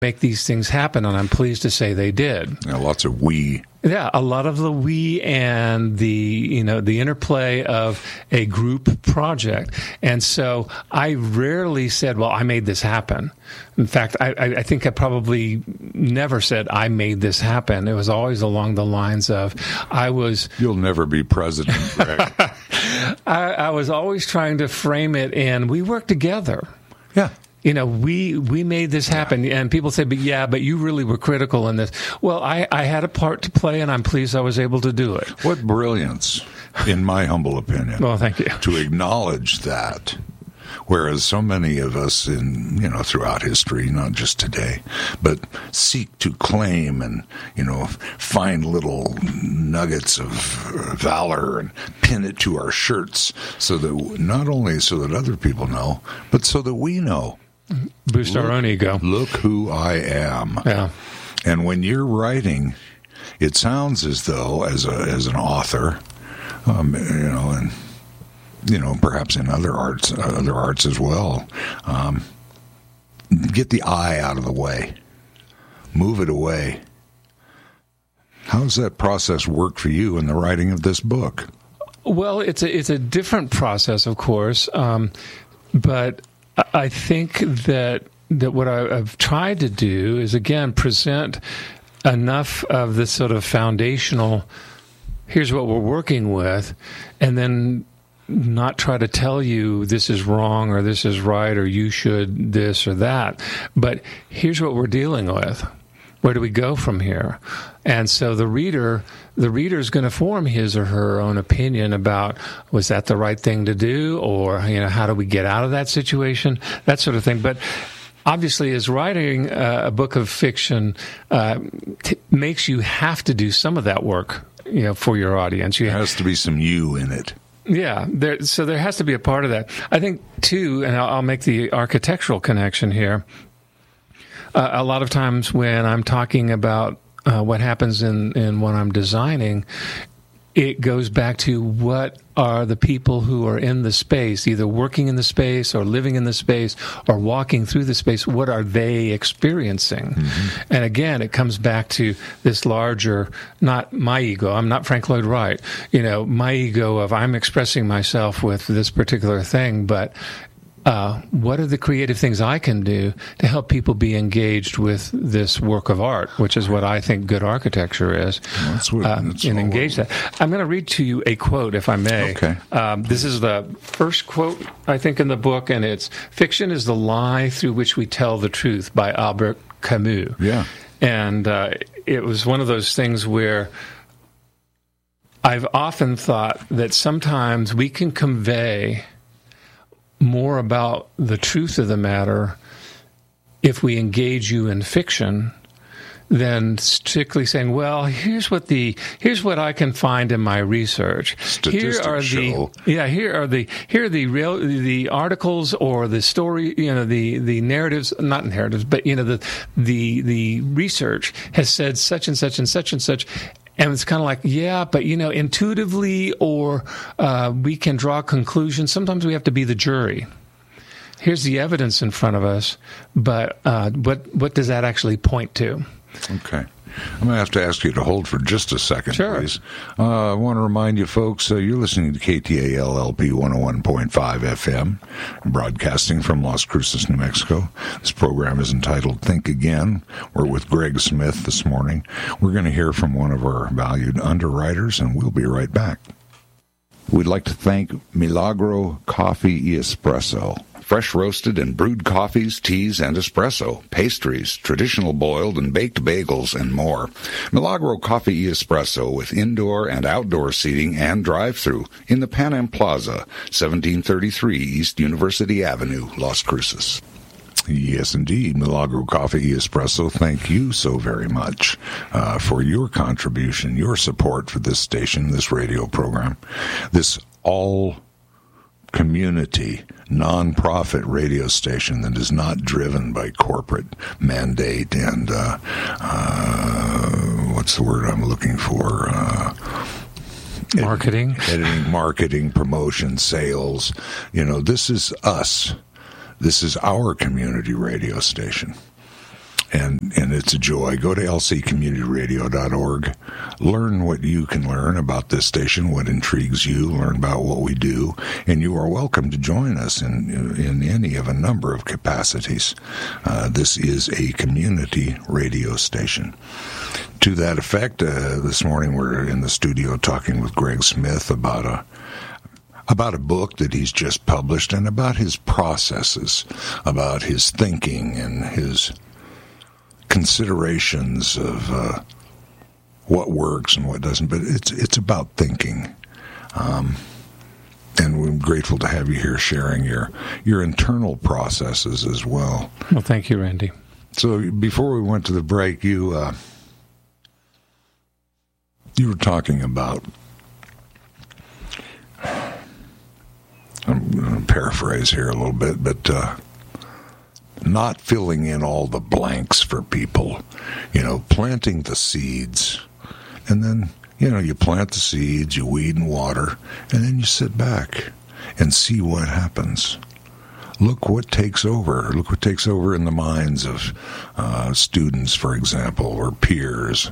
make these things happen, and I'm pleased to say they did. Yeah, lots of we. Yeah, a lot of the we and the interplay of a group project. And so I rarely said, well, I made this happen. In fact, I think I probably never said I made this happen. It was always along the lines of You'll never be president, Greg. I was always trying to frame it in, we work together. Yeah. We made this happen, and people say, but you really were critical in this. Well, I had a part to play, and I'm pleased I was able to do it. What brilliance, in my humble opinion. Well, thank you. To acknowledge that, whereas so many of us throughout history, not just today, but seek to claim and, find little nuggets of valor and pin it to our shirts not only so that other people know, but so that we know. Boost our own ego. Look who I am. Yeah. And when you're writing, it sounds as though, as an author, and perhaps in other arts as well, get the I out of the way, move it away. How does that process work for you in the writing of this book? Well, it's a different process, of course, but I think that what I've tried to do is, again, present enough of this sort of foundational, here's what we're working with, and then not try to tell you this is wrong or this is right or you should this or that, but here's what we're dealing with. Where do we go from here? And so the reader is going to form his or her own opinion about, was that the right thing to do? Or, how do we get out of that situation? That sort of thing. But obviously, as writing a book of fiction makes you have to do some of that work, for your audience. There has to be some you in it. Yeah, so there has to be a part of that. I think, too, and I'll make the architectural connection here, a lot of times when I'm talking about what happens in what I'm designing, it goes back to what are the people who are in the space, either working in the space or living in the space or walking through the space, what are they experiencing? Mm-hmm. And again, it comes back to this larger, not my ego, I'm not Frank Lloyd Wright, my ego of I'm expressing myself with this particular thing, but what are the creative things I can do to help people be engaged with this work of art, which is what I think good architecture is, and engage that. I'm going to read to you a quote, if I may. Okay. This is the first quote, I think, in the book, and it's, "Fiction is the lie through which we tell the truth," by Albert Camus. Yeah. And it was one of those things where I've often thought that sometimes we can convey more about the truth of the matter if we engage you in fiction than strictly saying, well, here's what I can find in my research. Here are the articles or the story, the narratives, not narratives, but the research has said such and such and such and such. And it's kind of like, yeah, but, intuitively, or we can draw conclusions. Sometimes we have to be the jury. Here's the evidence in front of us, but what does that actually point to? Okay. I'm going to have to ask you to hold for just a second, sure, please. I want to remind you, folks, you're listening to KTAL-LP 101.5 FM, broadcasting from Las Cruces, New Mexico. This program is entitled Think Again. We're with Greg Smith this morning. We're going to hear from one of our valued underwriters, and we'll be right back. We'd like to thank Milagro Coffee y Espresso. Fresh roasted and brewed coffees, teas, and espresso, pastries, traditional boiled and baked bagels, and more. Milagro Coffee y Espresso with indoor and outdoor seating and drive-thru in the Pan Am Plaza, 1733 East University Avenue, Las Cruces. Yes, indeed. Milagro Coffee y Espresso, thank you so very much for your contribution, your support for this station, this radio program, this all-community, non-profit radio station that is not driven by corporate mandate and, what's the word I'm looking for? Marketing. Editing, marketing, promotion, sales. This is us. This is our community radio station. and it's a joy. Go to lccommunityradio.org. Learn what you can learn about this station, what intrigues you, learn about what we do, and you are welcome to join us in any of a number of capacities. This is a community radio station. To that effect, this morning we're in the studio talking with Greg Smith about a book that he's just published and about his processes, about his thinking and his considerations of what works and what doesn't. But it's about thinking. And we're grateful to have you here sharing your internal processes as well. Well, thank you, Randy. So before we went to the break, you were talking about, I'm going to paraphrase here a little bit, but not filling in all the blanks for people, planting the seeds. And then, you plant the seeds, you weed and water, and then you sit back and see what happens. Look what takes over. Look what takes over in the minds of students, for example, or peers.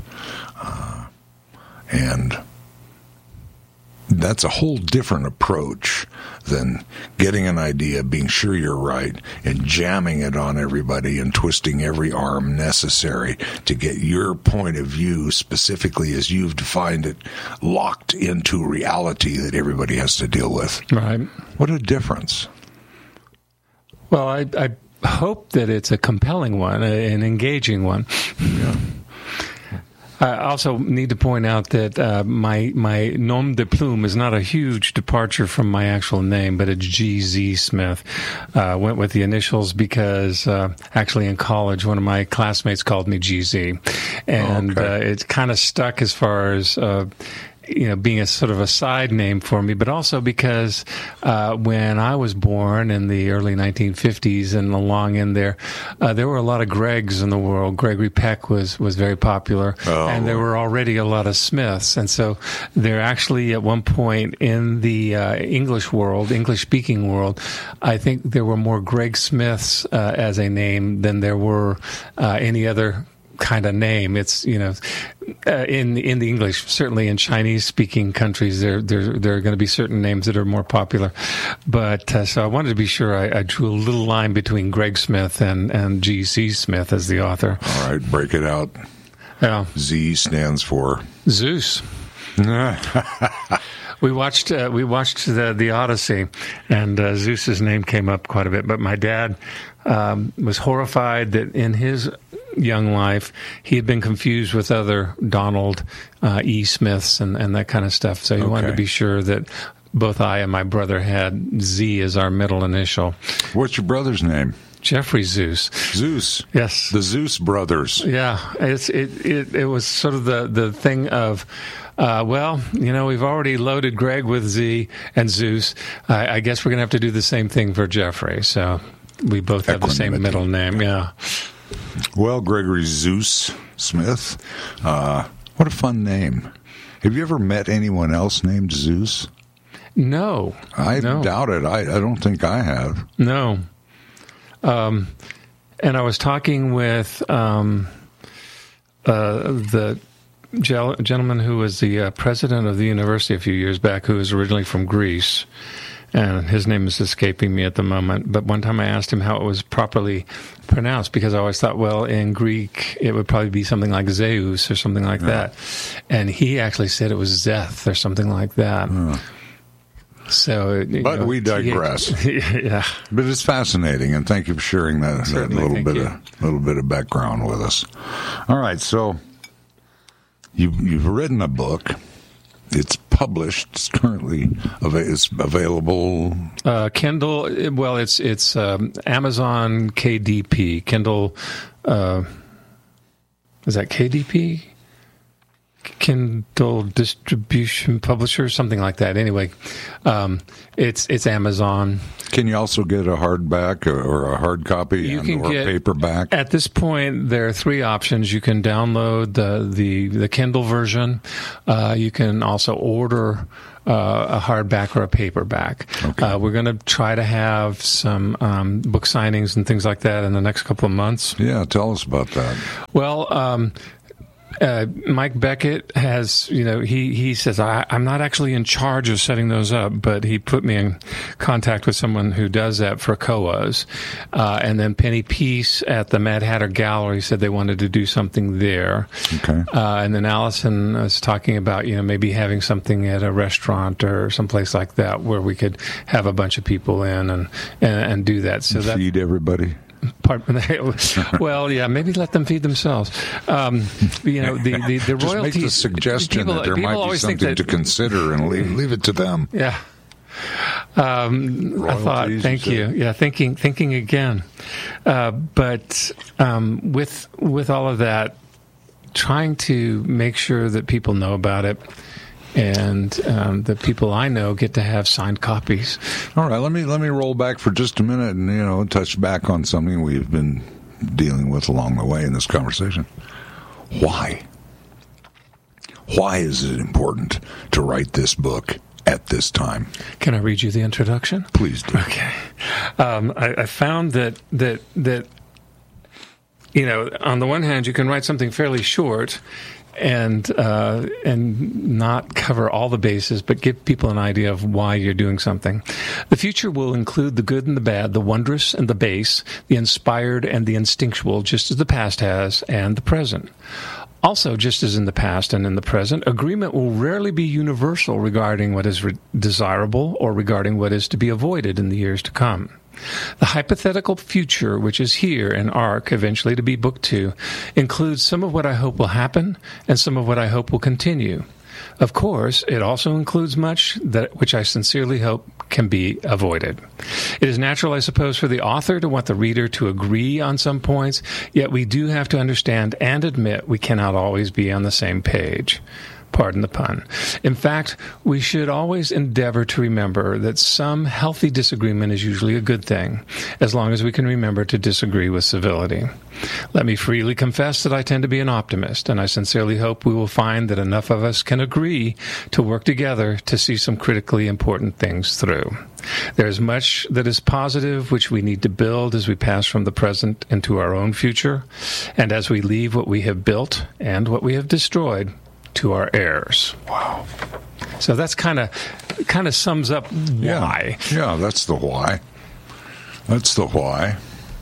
And that's a whole different approach than getting an idea, being sure you're right, and jamming it on everybody and twisting every arm necessary to get your point of view, specifically as you've defined it, locked into reality that everybody has to deal with. Right. What a difference. Well, I hope that it's a compelling one, an engaging one. Yeah. I also need to point out that my nom de plume is not a huge departure from my actual name, but it's G.Z. Smith. Went with the initials because actually in college, one of my classmates called me G.Z. And it's kind of stuck as far as being a sort of a side name for me, but also because when I was born in the early 1950s and along in there were a lot of Gregs in the world. Gregory Peck was very popular, and there were already a lot of Smiths. And so there actually, at one point in the English-speaking world, I think there were more Greg Smiths as a name than there were any other kind of name. It's in the English, certainly in Chinese speaking countries, there are going to be certain names that are more popular. But so I wanted to be sure I drew a little line between Greg Smith and G.C. Smith as the author. All right, break it out. Yeah. Z stands for Zeus. We watched the Odyssey, and Zeus's name came up quite a bit. But my dad was horrified that in his young life he had been confused with other Donald E. Smiths and that kind of stuff. So he wanted to be sure that both I and my brother had Z as our middle initial. What's your brother's name? Jeffrey Zeus. Zeus. Yes. The Zeus brothers. Yeah. It was sort of the thing of, we've already loaded Greg with Z and Zeus. I guess we're going to have to do the same thing for Jeffrey. So we both have the same middle name. Yeah. Well, Gregory Zeus Smith, what a fun name. Have you ever met anyone else named Zeus? No. I doubt it. I don't think I have. No. And I was talking with the gentleman who was the president of the university a few years back, who was originally from Greece, and his name is escaping me at the moment. But one time I asked him how it was properly pronounced, because I always thought, well, in Greek it would probably be something like Zeus or something like that. And he actually said it was Zeth or something like that. So, we digress. Yeah, but it's fascinating, and thank you for sharing that little bit of background with us. All right, so you've written a book. It's published. It's currently available. Kindle. Well, it's Amazon KDP. Kindle. Is that KDP? Kindle distribution publisher, something like that. Anyway, it's Amazon. Can you also get a hardback or a hard copy or paperback? At this point, there are 3 options. You can download the Kindle version. You can also order a hardback or a paperback. Okay. We're going to try to have some book signings and things like that in the next couple of months. Yeah, tell us about that. Well, Mike Beckett has, he says, I'm not actually in charge of setting those up, but he put me in contact with someone who does that for COAs. And then Penny Peace at the Mad Hatter Gallery said they wanted to do something there. Okay. And then Allison was talking about, maybe having something at a restaurant or someplace like that where we could have a bunch of people in and do that. So feed everybody. Well, yeah, maybe let them feed themselves. The royalties. Just make the suggestion that there might be something to consider, and leave it to them. Yeah. I thought. Thank you. Yeah, thinking again. But with all of that, trying to make sure that people know about it. And the people I know get to have signed copies. All right, let me roll back for just a minute and touch back on something we've been dealing with along the way in this conversation. Why? Why is it important to write this book at this time? Can I read you the introduction? Please do. Okay. I found that on the one hand, you can write something fairly short. And not cover all the bases, but give people an idea of why you're doing something. The future will include the good and the bad, the wondrous and the base, the inspired and the instinctual, just as the past has, and the present. Also, just as in the past and in the present, agreement will rarely be universal regarding what is desirable or regarding what is to be avoided in the years to come. The hypothetical future, which is here in ARC, eventually to be Book 2, includes some of what I hope will happen and some of what I hope will continue. Of course, it also includes much which I sincerely hope can be avoided. It is natural, I suppose, for the author to want the reader to agree on some points, yet we do have to understand and admit we cannot always be on the same page. Pardon the pun. In fact, we should always endeavor to remember that some healthy disagreement is usually a good thing, as long as we can remember to disagree with civility. Let me freely confess that I tend to be an optimist, and I sincerely hope we will find that enough of us can agree to work together to see some critically important things through. There is much that is positive which we need to build as we pass from the present into our own future, and as we leave what we have built and what we have destroyed to our heirs. Wow. So that's kind of sums up why. Yeah, that's the why. That's the why.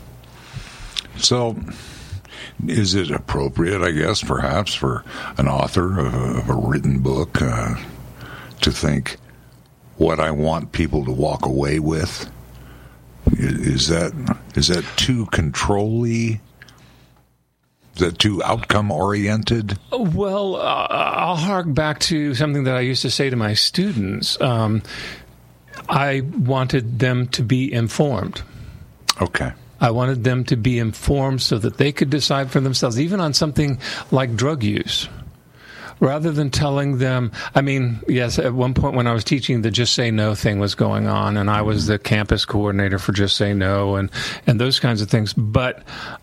So is it appropriate, I guess, perhaps, for an author of a written book to think what I want people to walk away with? Is that too control-y? Is that too outcome-oriented? Well, I'll hark back to something that I used to say to my students. I wanted them to be informed. Okay. I wanted them to be informed so that they could decide for themselves, even on something like drug use. Rather than telling them, yes, at one point when I was teaching, the Just Say No thing was going on, and I was the campus coordinator for Just Say No and those kinds of things. But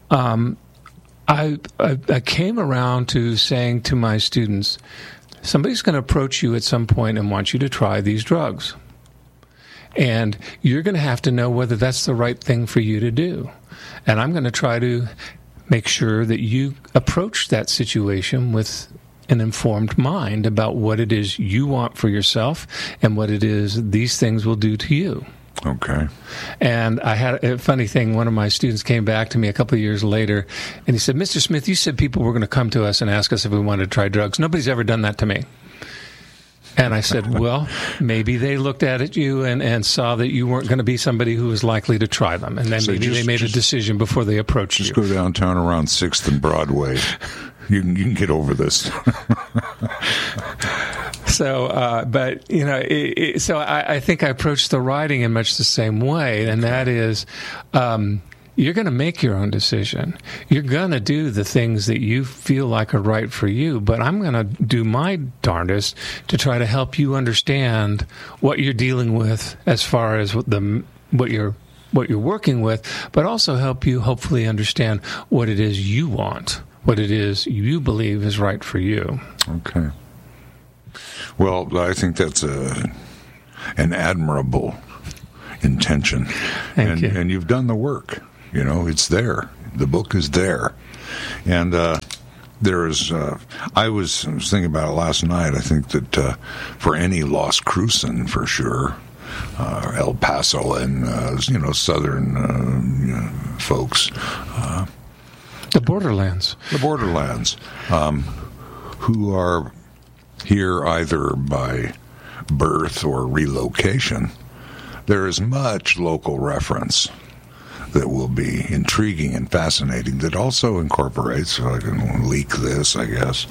I came around to saying to my students, somebody's going to approach you at some point and want you to try these drugs. And you're going to have to know whether that's the right thing for you to do. And I'm going to try to make sure that you approach that situation with an informed mind about what it is you want for yourself and what it is these things will do to you. Okay. And I had a funny thing. One of my students came back to me a couple of years later, and he said, Mr. Smith, you said people were going to come to us and ask us if we wanted to try drugs. Nobody's ever done that to me. And I said, well, maybe they looked at you and saw that you weren't going to be somebody who was likely to try them. And then maybe they made a decision before they approached you. Just go downtown around 6th and Broadway. You can get over this. So, so I think I approached the writing in much the same way, and that is, you're going to make your own decision. You're going to do the things that you feel like are right for you, but I'm going to do my darndest to try to help you understand what you're dealing with as far as what you're working with, but also help you hopefully understand what it is you want, what it is you believe is right for you. Okay. Well, I think that's an admirable intention. Thank you. And you've done the work. It's there. The book is there. And there is, I was thinking about it last night. I think that for any Las Crucean, for sure, El Paso and, southern folks. The borderlands. Who are here either by birth or relocation, there is much local reference that will be intriguing and fascinating that also incorporates, I can leak this, I guess,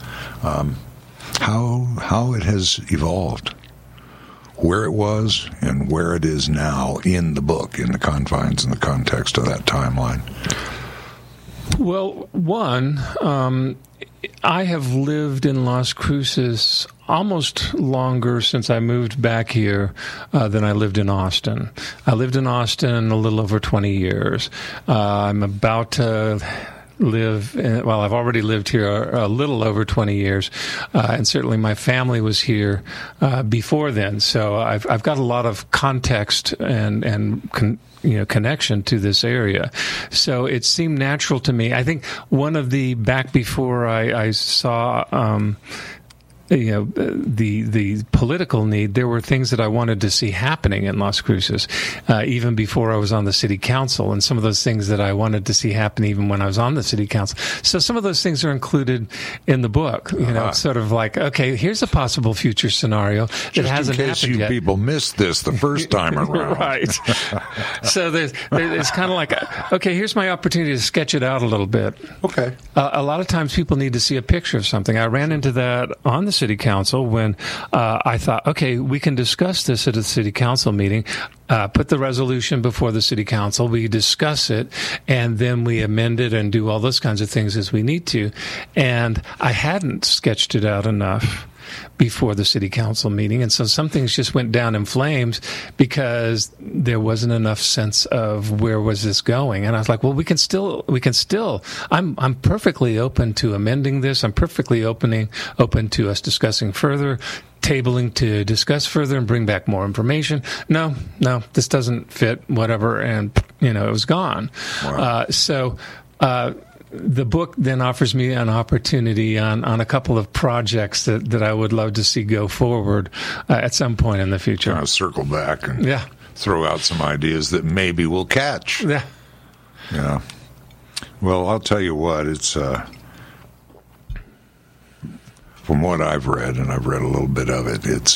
how it has evolved, where it was and where it is now in the book, in the confines and the context of that timeline. Well, one, I have lived in Las Cruces almost longer since I moved back here than I lived in Austin. I lived in Austin a little over 20 years. I'm about to I've already lived here a little over 20 years, and certainly my family was here before then. So I've got a lot of context and connection to this area. So it seemed natural to me. I think one of the, back before I saw the political need, there were things that I wanted to see happening in Las Cruces, even before I was on the city council, and some of those things that I wanted to see happen even when I was on the city council. So some of those things are included in the book, sort of like, okay, here's a possible future scenario that hasn't happened yet. Just in case you people missed this the first time around. Right. So it's kind of like, okay, here's my opportunity to sketch it out a little bit. Okay. A lot of times people need to see a picture of something. I ran into that on the city council when I thought, okay, we can discuss this at a city council meeting, put the resolution before the city council, we discuss it, and then we amend it and do all those kinds of things as we need to. And I hadn't sketched it out enough before the city council meeting, and so some things just went down in flames because there wasn't enough sense of where was this going. And I was like, well, we can still I'm perfectly open to amending this. I'm perfectly open to us discussing further, tabling to discuss further and bring back more information. No, this doesn't fit, whatever, and it was gone. Wow. The book then offers me an opportunity on a couple of projects that I would love to see go forward at some point in the future. I'll circle back and throw out some ideas that maybe we'll catch. Yeah. Yeah. Well, I'll tell you what, it's from what I've read, and I've read a little bit of it, it's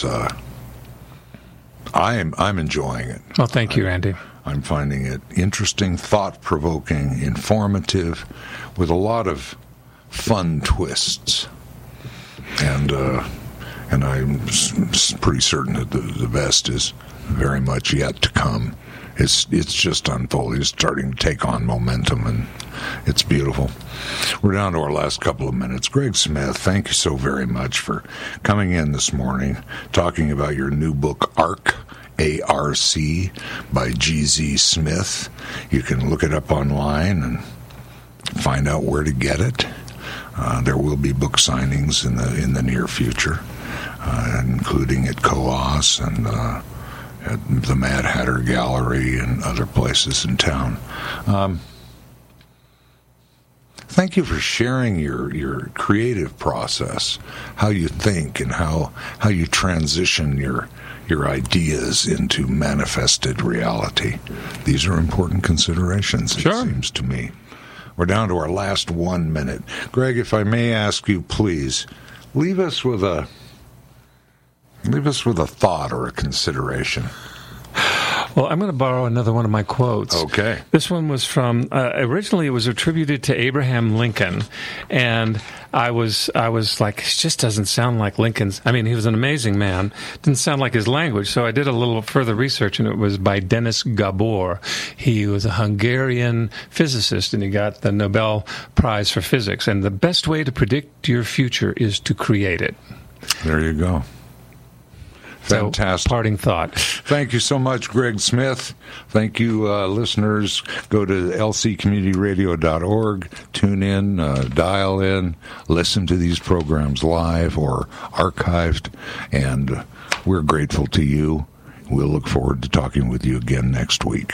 I'm enjoying it. Well, thank you, Randy. I'm finding it interesting, thought-provoking, informative, with a lot of fun twists. And I'm pretty certain that the best is very much yet to come. It's just unfolding. It's starting to take on momentum, and it's beautiful. We're down to our last couple of minutes. Greg Smith, thank you so very much for coming in this morning, talking about your new book, ARC, A-R-C, by G.Z. Smith. You can look it up online and find out where to get it. There will be book signings in the near future, including at COAS and at the Mad Hatter Gallery and other places in town. Thank you for sharing your creative process, how you think and how you transition your ideas into manifested reality. These are important considerations, it seems to me. We're down to our last 1 minute. Greg, if I may ask you, please, leave us with a thought or a consideration. Well, I'm going to borrow another one of my quotes. Okay. This one was from, originally it was attributed to Abraham Lincoln, and I was like, it just doesn't sound like Lincoln's. I mean, he was an amazing man. Didn't sound like his language, so I did a little further research, and it was by Denis Gabor. He was a Hungarian physicist, and he got the Nobel Prize for Physics. And the best way to predict your future is to create it. There you go. Fantastic. So, parting thought. Thank you so much, Greg Smith. Thank you, listeners. Go to lccommunityradio.org, tune in, dial in, listen to these programs live or archived, and we're grateful to you. We'll look forward to talking with you again next week.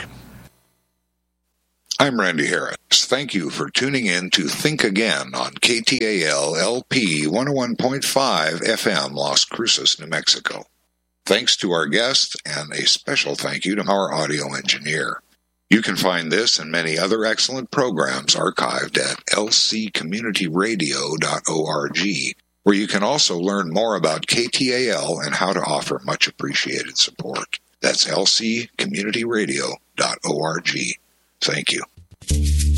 I'm Randy Harris. Thank you for tuning in to Think Again on KTAL LP 101.5 FM, Las Cruces, New Mexico. Thanks to our guest, and a special thank you to our audio engineer. You can find this and many other excellent programs archived at lccommunityradio.org, where you can also learn more about KTAL and how to offer much appreciated support. That's lccommunityradio.org. Thank you.